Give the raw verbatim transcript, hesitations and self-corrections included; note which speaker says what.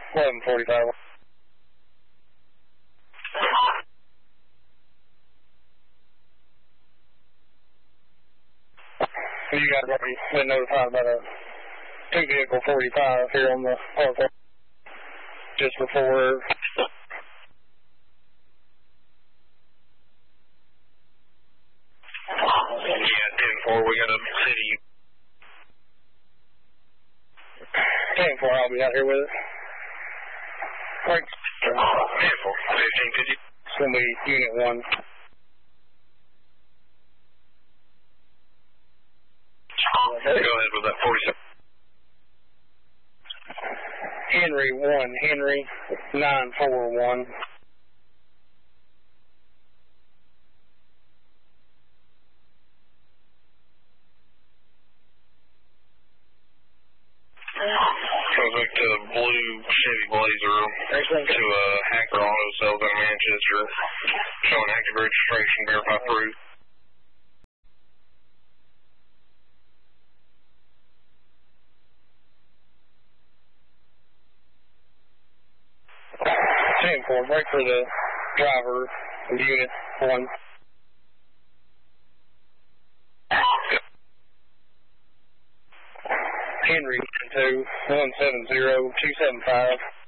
Speaker 1: eleven forty-five. You guys already been notified about a two vehicle forty-five here on the parkway just before.
Speaker 2: Yeah, ten four, we got a city.
Speaker 1: ten four, I'll be out here with it. Right.
Speaker 2: ten four, fifteen fifty.
Speaker 1: It's going to be Unit one.
Speaker 2: Go ahead with that forty-seven.
Speaker 1: Henry one, Henry nine four one.
Speaker 2: Goes back to the blue Chevy Blazer to uh, Hacker Auto Sales in Manchester, showing active registration, verify proof.
Speaker 1: ten four, break for the driver of Unit one. Henry two one seven zero two seven five.